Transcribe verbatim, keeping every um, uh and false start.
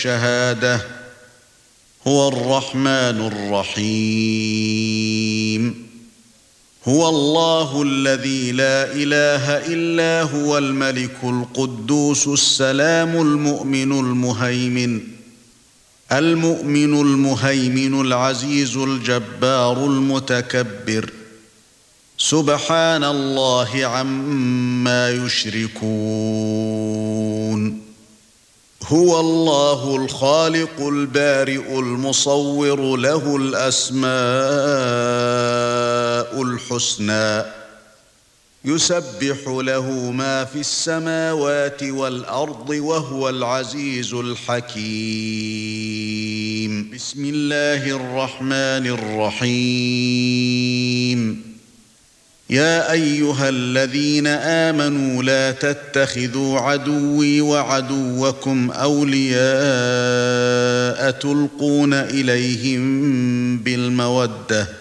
الشهادة هو الرحمن الرحيم. هو الله الذي لا إله إلا هو الملك القدوس السلام المؤمن المهيمن المؤمن المهيمن العزيز الجبار المتكبر سبحان الله عما يشركون. هو الله الخالق البارئ المصور له الأسماء الحسنى يسبح له ما في السماوات والأرض وهو العزيز الحكيم. بسم الله الرحمن الرحيم. يا أيها الذين آمنوا لا تتخذوا عدوي وعدوكم أولياء تلقون إليهم بالمودة